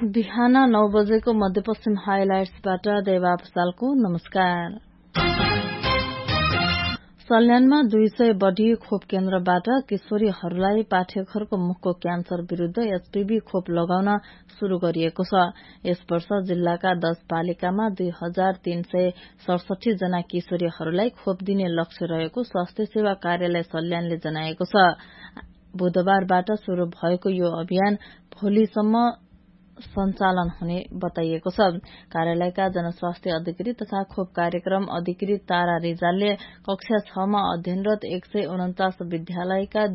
बिहान 9 बजेको मध्यपश्चिम हाइलाइट्सबाट देवा भुसालको नमस्कार। सल्यानमा 200 बढी खोप केन्द्रबाट किशोरीहरूलाई पाठेघरको मुखको क्यान्सर विरूद्ध एचपीभी खोप लगाउन शुरू गरिएको छ। यस वर्ष जिल्लाका 10 पालिकामा 2367 जना किशोरीहरूलाई खोप दिने लक्ष्य रहेको स्वास्थ्य सेवा कार्यालय सल्यानले जनाएको छ। बुधबारबाट शुरू भएको यो अभियान भोलिसम्म सञ्चालन हुने बताइएको छ। कार्यालयका जनस्वास्थ्य अधिकृत तथा खोप कार्यक्रम अधिकृत तारा रिजालले कक्षा 6 मा अध्ययनरत 149 विद्यालयका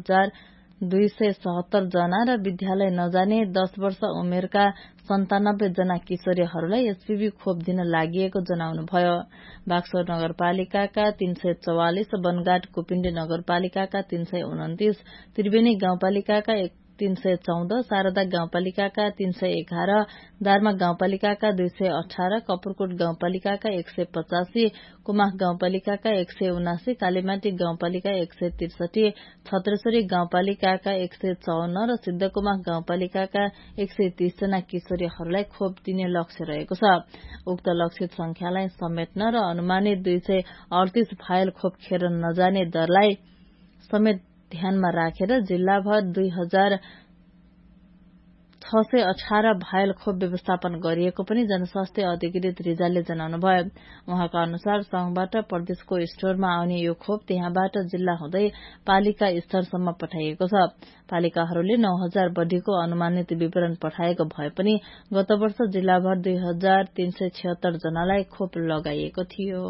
2277 जना र विद्यालय नजाने 10 वर्ष उमेरका 97 जना किशोरीहरूलाई एचपीभी खोप दिन लागि जनाउनुभयो। बाक्सो नगरपालिकाका 344, बनगाड कुपिण्डी नगरपालिकाका 329, त्रिवेणी गाउँपालिकाका 314, शारदा गाउँपालिकाका 311, दार्मा गाउँपालिकाका 218, कपुरकोट गाउँपालिकाका 185, कुमाख गाउँपालिकाका 179, कालीमाटी गाउँपालिका 163, छत्रेश्वरी गाउँपालिकाका 154 र सिद्धकुमाख गाउँपालिकाका 130 जना किशोरीहरूलाई खोप दिने लक्ष्य रहेको छ। उक्त लक्षित संख्यालाई समेट्न र अनुमानित 238 भायल खोप खेर नजाने दरलाई समेत ध्यानमा राखेर जिल्लाभर 2618 भायल खोप व्यवस्थापन गरिएको पनि जनस्वास्थ्य अधिकृत रिजालले जनाउनुभयो। उहाँका अनुसार संघबाट प्रदेशको स्टोरमा आउने यो खोप त्यहाँबाट जिल्ला हुँदै पालिका स्तरसम्म पठाइएको छ। पालिकाहरूले 9000 बढीको अनुमानित विवरण पठाएको भए पनि गत वर्ष जिल्लाभर 2376 जनालाई खोप लगाइएको थियो।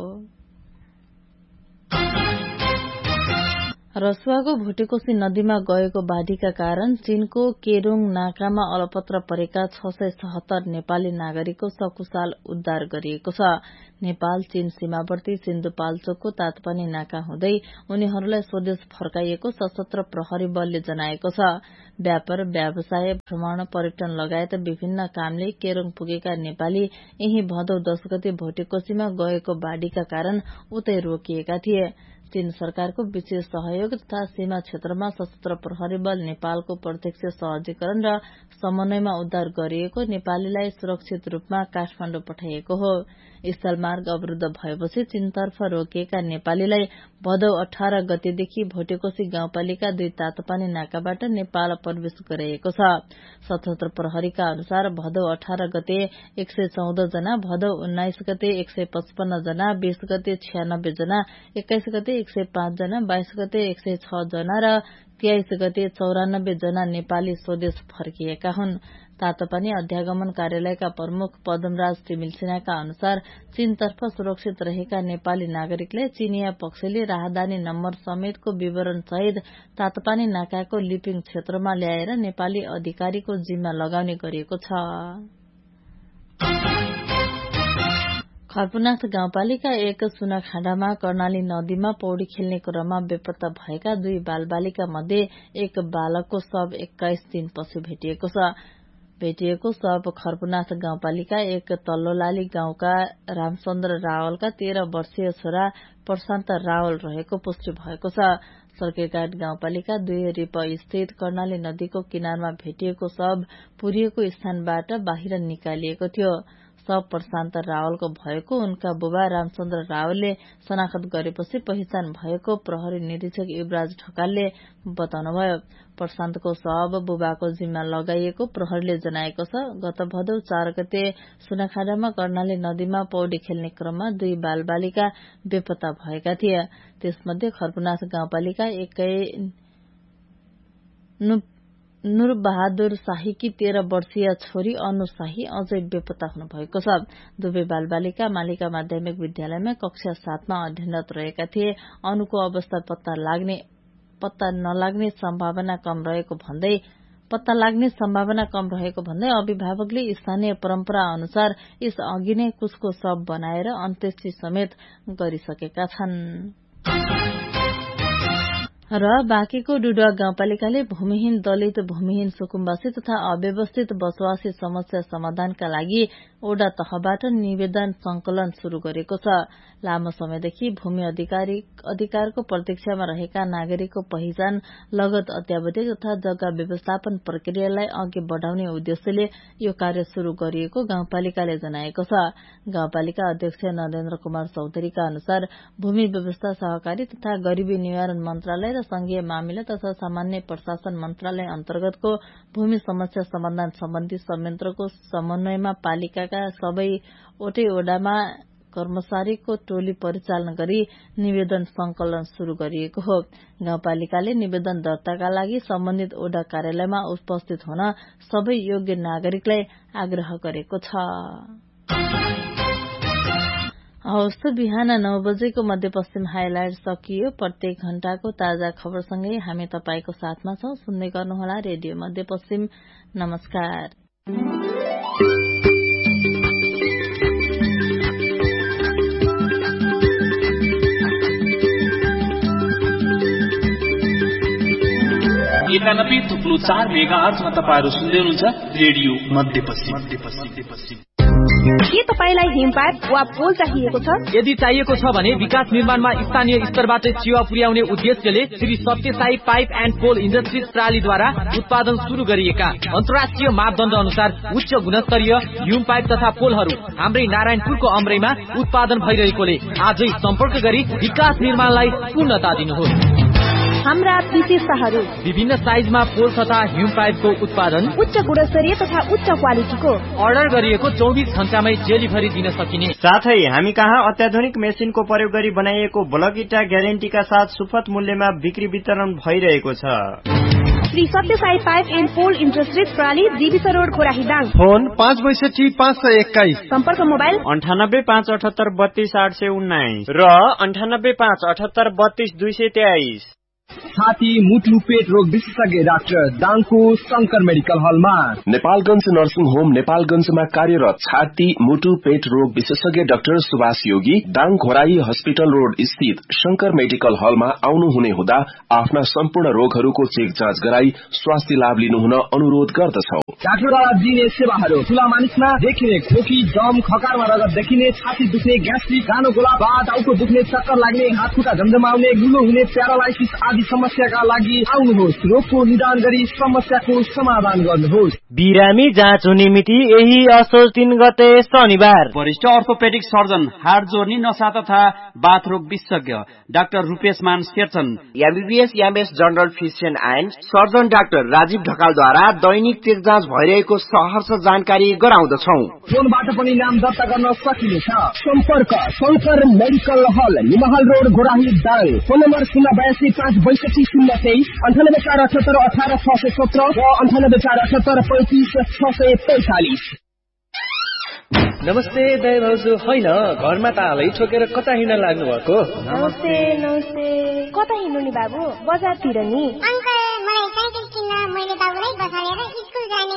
रसुवाको भोटेकोशी नदीमा गएको बाढ़ीका कारण चीनको केरुङ नाकामा अलपत्र परेका 677 नेपाली नागरिकको सकुशल उद्धार गरिएको छ। नेपाल चीन सीमावर्ती सिन्धुपाल्चोकको तातपानी नाका हुँदै उनीहरूलाई स्वदेश फर्काइएको सशस्त्र प्रहरी बलले जनाएको छ। व्यापार, व्यवसाय, भ्रमण, पर्यटन लगायत विभिन्न कामले केरुङ पुगेका नेपाली यही भदौ 10 गते भोटेकोशीमा गएको बाढ़ीका कारण उतै रोकिएका थिए। चीन सरकारको विशेष सहयोग तथा सीमा क्षेत्रमा सशस्त्र प्रहरी बल नेपालको प्रत्यक्ष सहजीकरण र समन्वयमा उद्धार गरिएको नेपालीलाई सुरक्षित रूपमा काठमाडौँ पठाइएको हो। स्थलमार्ग अवरुद्ध भएपछि चीनतर्फ रोकिएका नेपालीलाई भदौ 18 गतेदेखि भोटेकोशी गाउँपालिका 2 तातपानी नाकाबाट नेपाल प्रवेश गराइएको छ। सशस्त्र प्रहरीका अनुसार भदौ 18 गते 114 जना, भदौ 19 गते 155 जना, 20 गते 96 जना, 21 गते 105 जना, 22 गते 106 जना र 23 गते 94 जना नेपाली स्वदेश फर्किएका हुन्। तातोपानी अध्यागमन कार्यालयका प्रमुख पदमराज तिमिल सिन्हाका अनुसार चीनतर्फ सुरक्षित रहेका नेपाली नागरिकले चीनिया पक्षले राहदानी नम्बर समेतको विवरण सहित तातोपानी नाकाको लिपिङ क्षेत्रमा ल्याएर नेपाली अधिकारीको जिम्मा लगाउने गरिएको छ। खर्पुनाथ गाउँपालिका 1 सुनाखाडामा कर्णाली नदीमा पौडी खेल्ने क्रममा बेपत्ता भएका 2 बालबालिका मध्ये एक बालकको शव 21 दिनपछि भेटिएको छ। भेटिएको शव खर्पुनाथ गाउँपालिका 1 तल्लोलाली गाउँका रामचन्द्र रावलका 13 वर्षीय छोरा प्रशान्त रावल रहेको पुष्टि भएको छ। सर्केघाट गाउँपालिका 2 रिप स्थित कर्णाली नदीको किनारमा भेटिएको शव पुरिएको स्थानबाट बाहिर निकालिएको थियो। शव प्रशान्त रावलको भएको उनका बुबा रामचन्द्र रावलले शनाखत गरेपछि पहिचान भएको प्रहरी निरीक्षक युवराज ढकालले बताउनुभयो। प्रशान्तको शव बुबाको जिम्मा लगाइएको प्रहरीले जनाएको छ। गत भदौ 4 गते सुनाखाडामा कर्णाली नदीमा पौडी खेल्ने क्रममा 2 बालबालिका बेपत्ता भएका थिए। त्यसमध्ये खर्पुनाथ गाउँपालिका 1 नूरबहादुर शाहीकी 13 वर्षीय छोरी अनु शाही अझै बेपत्ता हुनुभएको छ। दुवै बालबालिका मालिका माध्यमिक विद्यालयमा कक्षा 7 मा अध्ययनरत रहेका थिए। अनुको अवस्था पत्ता नलाग्ने सम्भावना कम रहेको भन्दै अभिभावकले स्थानीय परम्परा अनुसार यस अघि नै कुसको शव बनाएर अन्त्येष्टि समेत गरिसकेका छन्। र बाँकेको डुडुवा गाउँपालिकाले भूमिहीन दलित भूमिहीन सुकुम्बासी तथा अव्यवस्थित बसोबासी समस्या समाधानका लागि ओडा तहबाट निवेदन संकलन शुरू गरेको छ। लामो समयदेखि भूमि अधिकारको प्रतीक्षामा रहेका नागरिकको पहिचान, लगत अत्यावधि तथा जग्गा व्यवस्थापन प्रक्रियालाई अघि बढ़ाउने उद्देश्यले यो कार्य शुरू गरिएको गाउँपालिकाले जनाएको छ। गाउँपालिका अध्यक्ष नरेन्द्र कुमार चौधरीका अनुसार भूमि व्यवस्था, सहकारी तथा गरीबी निवारण मन्त्रालय र संघीय मामिला तथा सामान्य प्रशासन मन्त्रालय अन्तर्गतको भूमि समस्या समाधान सम्बन्धी संयन्त्रको समन्वयमा पालिकाका सबै वटै ओडामा कर्मचारीको टोली परिचालन गरी निवेदन संकलन शुरू गरिएको हो। गाउँपालिकाले निवेदन दर्ताका लागि सम्बन्धित ओडा कार्यालयमा उपस्थित हुन सबै योग्य नागरिकलाई आग्रह गरेको छ। हवस्, बिहान 9 बजेको मध्यपश्चिम हाइलाइट सकियो। प्रत्येक घण्टाको ताजा खबरसँगै हामी तपाईको साथमा छौं। सुन्दै गर्नुहोला रेडियो मध्यपश्चिम। नमस्कार। एकानब्बे थुप्रो 4 मेगाहर्जमा तपाईहरु सुन्दै हुनुहुन्छ रेडियो मध्यपश्चिम। के तपाईलाई हिमपाइप वा पोल चाहिएको छ? यदि चाहिएको छ भने विकास निर्माणमा स्थानीय स्तरबाट सेवा पुर्याउने उद्देश्यले श्री सत्य Sai pipe and pole industries प्रणालीद्वारा उत्पादन शुरू गरिएका अन्तर्राष्ट्रिय मापदण्ड अनुसार उच्च गुणस्तरीय हिम पाइप तथा पोलहरू हाम्रै नारायणपुरको अमरैमा उत्पादन भइरहेकोले आजै सम्पर्क गरी विकास निर्माणलाई पूर्णता दिनुहोस्। हाम्रा विशेषताहरू: विभिन्न साइजमा पोल तथा हिम पाइपको उत्पादन, उच्च गुणस्तरीय तथा उच्च क्वालिटीको, अर्डर गरिएको 24 घण्टामै डेलिभरी दिन सकिने। साथै हामी कहाँ अत्याधुनिक मेसिनको प्रयोग गरी बनाइएको ब्लक इटा ग्यारेन्टीका साथ सुपथ मूल्यमा बिक्री वितरण भइरहेको छ। श्री सत्य Sai pipe and pole industries प्रणाली, जीविस रोड, खोराहीदाङ। फोन 562 सम्पर्क मोबाइल 9856832819 र 9856833223। छाती मुटु पेट रोग विशेषज्ञ डाक्टर दाङको शंकर मेडिकल हलमा। नेपालगञ्ज नर्सिङ होम नेपालगञ्जमा कार्यरत छाती मुटु पेट रोग विशेषज्ञ डाक्टर सुभाष योगी दाङ घोराही हस्पिटल रोड स्थित शंकर मेडिकल हलमा आउनुहुने हुँदा आफ्ना सम्पूर्ण रोगहरूको चेक जाँच गराई स्वास्थ्य लाभ लिनुहुन अनुरोध गर्दछौ। डाक्टरद्वारा दिने सेवाहरू: ठूला मानिसमा देखिने खोकी, दम, खकारमा रगत देखिने, छाती दुख्ने, ग्यास्ट्रिक, गानो गोला, टाउको दुख्ने, चक्कर लाग्ने, हात खुट्टा झमझमाउने, गुलो हुने, प्यारालाइसिस आदि समस्याका लागि आउनुहोस्। रोगको निदान गरी समस्याको समाधान गर्नुहोस्। बिरामी जाँच हुने मिति यही असोज 3 गते शनिबार। वरिष्ठ अर्थोपेडिक सर्जन, हाड जोर्नी, नसा तथा बाथ रोग विशेषज्ञ डाक्टर रूपेश मान Sherchan, MBBS MS general physician and surgeon doctor Rajiv ढकालद्वारा Dainik check जाँच भइरहेको सहर्ष जानकारी गराउँदछौ। फोनबाट पनि नाम दर्ता गर्न सकिनेछ। सम्पर्क शंकर मेडिकल हल, निमहाल road, Ghorahi, Dang. Phone number 082562023 9848818617 र 9848835645। नमस्ते दाइ भाउजू। होइन, घरमा तालै ठोकेर कता हिँड्न लाग्नु भएको? नमस्ते नमस्ते। कता हिँड्नु नि बाबु? बजारतिर नि। अंकल, मलाई साइकल किन्न, मैले बाबुलाई बसालेर स्कुल जाने।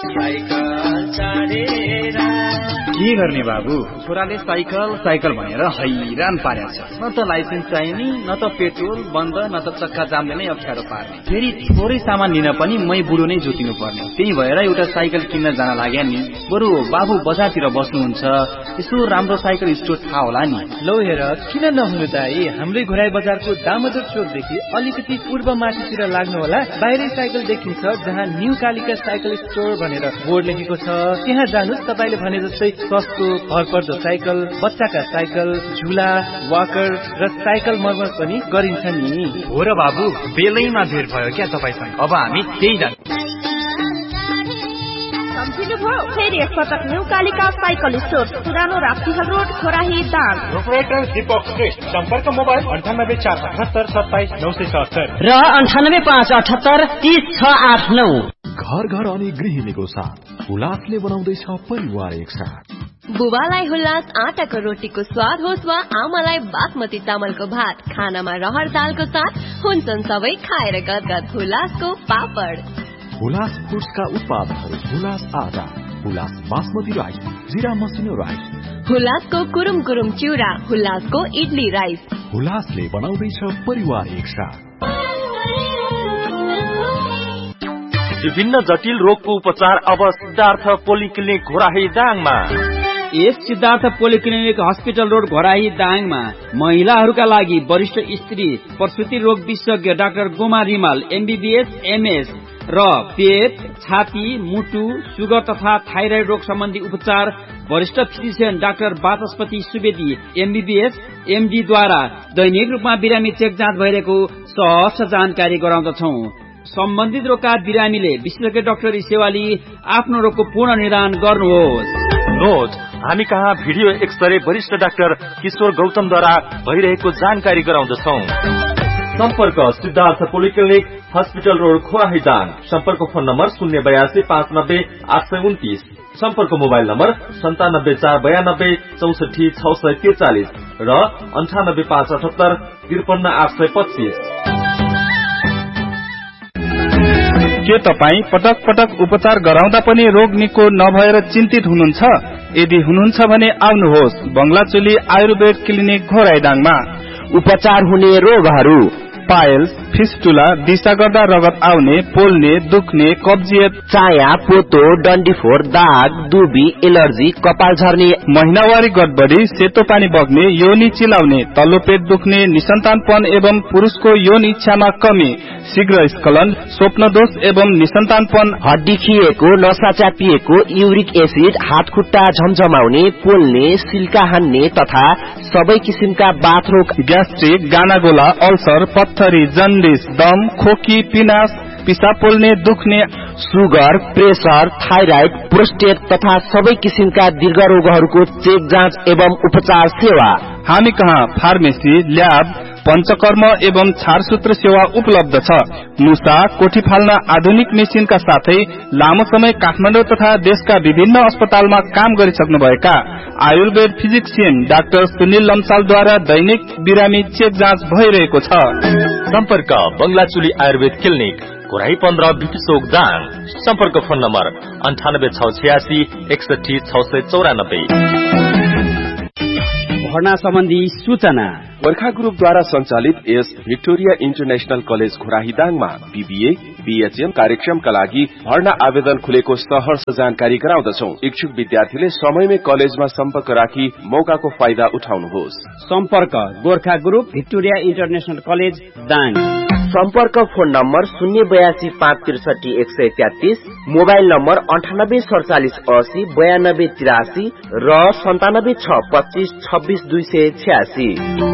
के गर्ने बाबु? छोराले साइकल भनेर हैरान पारेको छ। न त लाइसेन्स चाहिने, न त पेट्रोल बन्द, न त चक्का जामले नै अप्ठ्यारो पार्ने। फेरि थोरै सामान लिन पनि मै बुढो नै जोतिनु पर्ने। त्यही भएर एउटा साइकल किन्न जान लाग्या नि। बरु बाबु बजारतिर बस्नुहुन्छ, यसो राम्रो साइकल स्टोर थाहा होला नि। लौ हेर, किन नहुनु दाइ? हाम्रै घोराई बजारको दामोदर चोकदेखि अलिकति पूर्व माथितिर लाग्नु होला। बाहिरै साइकल देखिन्छ, जहाँ न्यू कालिका साइकल स्टोर भनेर बोर्ड लेखेको छ। त्यहाँ जानुस्। तपाईले भने जस्तै सस्तो भरपर्दो साइकल, बच्चाका साइकल, झुला, वाकर र साइकल मर्मत पनि गरिन्छ नि। हो र बाबु, बेलैमा भेट भयो क्या तपाईसँग। अब हामी त्यही जान्छौँ। फेरि एकपटक न्यू कालिका साइकल स्टोर, पुरानो राप्तीहल रोड, खोराही, दाङ। प्रोपराइटर दीपक श्रेष्ठ। सम्पर्क मोबाइल 9847879670 र 9858830689। घर घर अनि गृहिणीको साथ हुलासले बनाउँदैछ परिवार एकसाथ। बुबालाई हुल्लास आटाको रोटीको स्वाद होस् वा आमालाई बासमती चामलको भात, खानामा रहर दालको साथ हुन्छन् सबै खाएर गदगद हुलासको पापड। हुलास फुड्सका उत्पादनहरू: हुलास आटा, हुलास बासमती राइस, जिरा मसिनो राइस, हुलासको कुरुम कुरुम चिउरा, हुलासको इडली राइस। हुलासले बनाउँदैछ परिवार एकसाथ। विभिन्न जटिल रोगको उपचार अब सिद्धार्थ पोलिक्लिनिक घोराही दाङमा। यस Siddhartha polyclinic hospital road Ghorahi दाङमा महिलाहरूका लागि वरिष्ठ स्त्री प्रसुति रोग विशेषज्ञ doctor Goma Rimal MBBS MS र पेट, छाती, मुटु, सुगर तथा थाइराइड रोग सम्बन्धी उपचार वरिष्ठ फिजिशियन डाक्टर वाचस्पति सुवेदी MBBS MD द्वारा दैनिक रूपमा बिरामी चेक जाँच भइरहेको सहर्ष जानकारी गराउँदछौं। सम्बन्धित रोगका बिरामीले विशेषज्ञ डाक्टरी सेवा लिई आफ्नो रोगको पूर्ण निदान गर्नुहोस्। नोट, हामी कहाँ भिडियो एक्सरे वरिष्ठ डाक्टर किशोर गौतमद्वारा भइरहेको जानकारी गराउँदछौं। सम्पर्क Siddhartha polyclinic hospital road खोराही Dang. सम्पर्क फोन नम्बर 082 590 829। सम्पर्क मोबाइल नम्बर 97 492 64 643 र 98 578 53 825। के तपाई पटक पटक उपचार गराउँदा पनि रोग निको नभएर चिन्तित हुनुहुन्छ? यदि हुनुहुन्छ भने आउनुहोस् बंगलाचुली आयुर्वेद क्लिनिक घोराइडाङमा। उपचार हुने रोगहरू पाइल्स, फिस्टुला, दिशा गर्दा रगत आउने, पोल्ने, दुख्ने, कब्जियत, चाया, पोतो, डन्डीफोर, दाग, दुबी, एलर्जी, कपाल झर्ने, महिनावारी गडबडी, सेतो पानी बग्ने, योनि चिलाउने, तल्लो पेट दुख्ने, निसन्तानपन एवं पुरुषको यौन इच्छामा कमी, शीघ्र स्खलन, स्वप्न दोष एवं निसन्तानपन, हड्डी खिएको, नसा च्यापिएको, युरिक एसिड, हात खुट्टा झमझमाउने, पोल्ने, सिल्का हान्ने तथा सबै किसिमका बाथरोग, ग्यास्ट्रिक, गानागोला, अल्सर, पत्थरी, जन्डिस, दम, खोकी, पिनास, पिसाब पोल्ने, दुख्ने, सुगर, प्रेसर, थाइराइड, प्रोस्टेट तथा सबै किसिमका दीर्घ रोगहरूको चेक जाँच एवं उपचार सेवा। हामी कहाँ फार्मेसी, ल्याब, पंचकर्म एवं छारसूत्र सेवा उपलब्ध छ। मुसा, कोठी फाल्न आधुनिक मेसिनका साथै लामो समय काठमाडौँ तथा देशका विभिन्न अस्पतालमा काम गरिसक्नुभएका आयुर्वेद फिजिशियन डाक्टर सुनिल लम्सालद्वारा दैनिक बिरामी चेक जाँच भइरहेको छ। सम्पर्क बंगलाचुली आयुर्वेद क्लिनिक घोराही 15 बिटी चोक दाङ। सम्पर्क फोन नम्बर 98 686 61 694। भर्ना सम्बन्धी सूचना वर्खा ग्रुपद्वारा सञ्चालित यस Victoria international college Ghorahi दाङमा BBA, BHM कार्यक्रमका लागि भर्ना आवेदन खुलेको सहर्ष जानकारी गराउँदछौ। इच्छुक विद्यार्थीले समयमै कलेजमा सम्पर्क राखी मौकाको फाइदा उठाउनुहोस्। सम्पर्क Gorkha group Victoria international college Dang. सम्पर्क फोन नम्बर 082 563 133, मोबाइल नम्बर 98 47 80 92 83 र 97 6 25 26 286।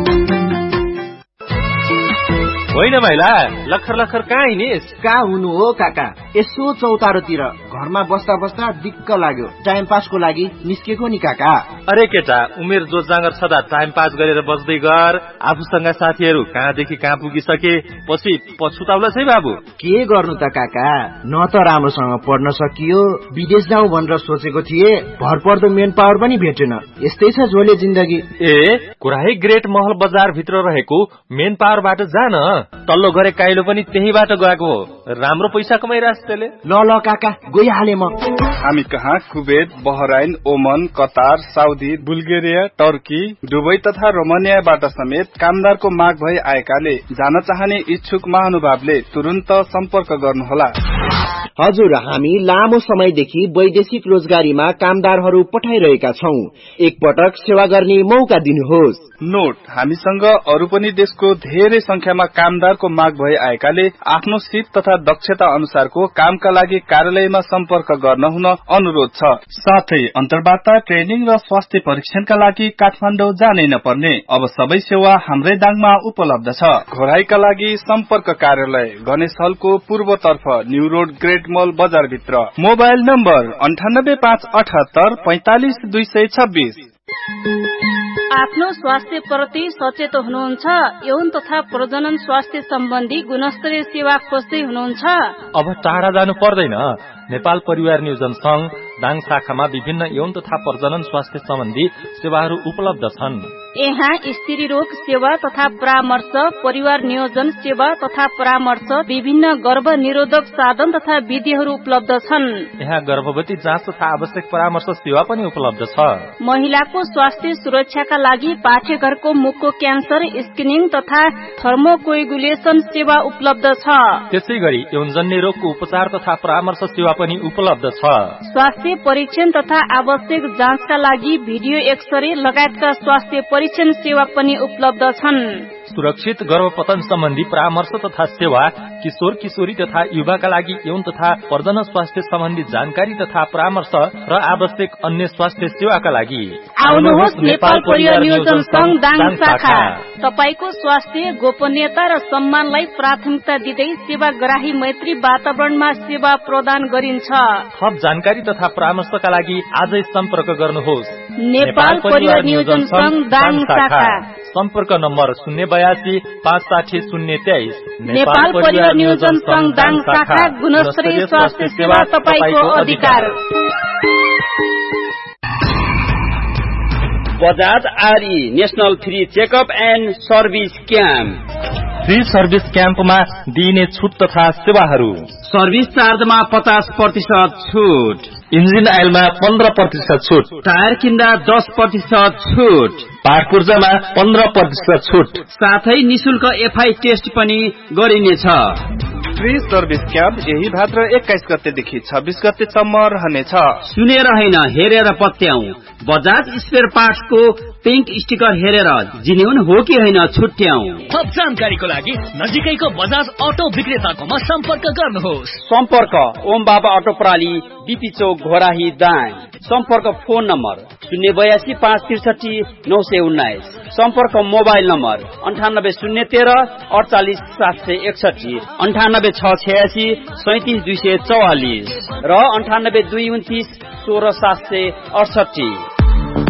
होइन भाइला, लखर लखर कहाँ हिँडिस? कहाँ हुनु हो काका, यसो चौतारोतिर घरमा बस्दा बस्दा दिक्क लाग्यो, टाइम पासको लागि निस्केको नि काका। अरे केटा, उमेर जोत जाँगर सदा टाइम पास गरेर बस्दै गर। आफूसँग साथीहरू कहाँदेखि कहाँ पुगिसके पछि पछुताउलास् है बाबु। के गर्नु त काका, न त राम्रोसँग पढ्न सकियो, विदेश जाउँ भनेर सोचेको थिए, भरपर्दो मेन पावर पनि भेटेन। यस्तै छ झोले जिन्दगी। ए, घोराही ग्रेट महल बजार भित्र रहेको मेन पावरबाट जान, तल्लो गरे काइलो पनि त्यहीबाट गएको हो। राम्रो पैसा कमाइरहेछ त्यसले। ल ल काका, गइहाले म। हामी कहाँ कुवेत, बहराइन, ओमन, Qatar, Saudi, Bulgaria, Turkey, Dubai तथा रोमानियाबाट समेत कामदारको माग भई आएकाले जान चाहने इच्छुक महानुभावले तुरुन्त सम्पर्क गर्नुहोला। हजुर, हामी लामो समयदेखि वैदेशिक रोजगारीमा कामदारहरू पठाइरहेका छौं। एकपटक सेवा गर्ने मौका दिनुहोस्। नोट, हामीसँग अरू पनि देशको धेरै संख्यामा कामदारको माग भई आएकाले आफ्नो सिप तथा दक्षता अनुसारको कामका लागि कार्यालयमा सम्पर्क गर्न हुन अनुरोध छ। साथै अन्तर्वार्ता, ट्रेनिङ र स्वास्थ्य परीक्षणका लागि काठमाडौँ जानै नपर्ने अब सबै सेवा हाम्रै दाङमा उपलब्ध छ। घोराहीका लागि सम्पर्क कार्यालय गणेश हलको पूर्वतर्फ न्यू रोड ग्रेट मल बजार भित्र। Mobile number 98 578 45 226। आफ्नो स्वास्थ्य प्रति सचेत हुनुहुन्छ? यौन तथा प्रजनन स्वास्थ्य सम्बन्धी गुणस्तरीय सेवा खोज्दै हुनुहुन्छ? अब टाढा जानु पर्दैन, नेपाल परिवार नियोजन संघ दाङ शाखामा विभिन्न यौन तथा प्रजनन स्वास्थ्य सम्बन्धी सेवाहरू उपलब्ध छन्। यहाँ स्त्री रोग सेवा तथा परामर्श, परिवार नियोजन सेवा तथा परामर्श, विभिन्न गर्भ निरोधक साधन तथा विधिहरू उपलब्ध छन्। यहाँ गर्भवती जाँच तथा आवश्यक परामर्श सेवा पनि उपलब्ध छ। महिलाको स्वास्थ्य सुरक्षाका लागि पाठेघरको मुखको क्यान्सर स्क्रिनिङ तथा थर्मोकोएगुलेसन सेवा उपलब्ध छ। त्यसै गरी यौनजन्य रोगको उपचार तथा परामर्श सेवा पनि उपलब्ध छ। स्वास्थ्य परीक्षण तथा आवश्यक जाँचका लागि भिडियो एक्सरे लगायतका स्वास्थ्य परीक्षण सेवा पनि उपलब्ध छन्। सुरक्षित गर्भपतन सम्बन्धी परामर्श तथा सेवा, किशोर किशोरी तथा युवाका लागि यौन तथा प्रजनन स्वास्थ्य सम्बन्धी जानकारी तथा परामर्श र आवश्यक अन्य स्वास्थ्य सेवाका लागि आउनुहोस् नेपाल परिवार नियोजन संघ दाङ शाखा। तपाईको स्वास्थ्य, गोपनीयता र सम्मानलाई प्राथमिकता दिँदै सेवाग्राही मैत्री वातावरणमा सेवा प्रदान गरिन्छ। थप जानकारी तथा परामर्शका लागि आजै सम्पर्क गर्नुहोस् नेपाल परिवार नियोजन संघ दाङ शाखा। सम्पर्क नम्बर 082 560 023। नेपाल परिवार नियोजन संघ दाङ शाखा। गुणस्तरीय स्वास्थ्य सेवा तपाईको अधिकार। बजाज आरई national free checkup and service camp. Free service क्याम्पमा दिइने छुट तथा सेवाहरू: सर्भिस चार्जमा 50% छुट, इन्जिन आइलमा 15% छुट, टायर किन्दा 10% छुट, पार्ट पूर्जामा 15% छुट, साथै निशुल्क एफआई टेस्ट पनि गरिनेछ। फ्री सर्भिस क्याम्प यही भाद्र 21 गतेदेखि 26 गतेसम्म रहनेछ। सुनेर हैन, हेरेर पत्याउ। बजाज स्पेयर पार्ट्सको पिंक स्टिकर हेरेर जिन्युन हो कि हैन छुट्याउ। थप जानकारीको लागि नजिकैको बजाज अटो विक्रेताकोमा सम्पर्क गर्नुहोस्। सम्पर्क ओम बाबा अटो प्रणाली, बीपी चौक, घोराही, दाङ। सम्पर्क फोन नम्बर 082 563 919। सम्पर्क मोबाइल नम्बर 98 013 48 761, 98 686 37 244 र 98 229 16 768।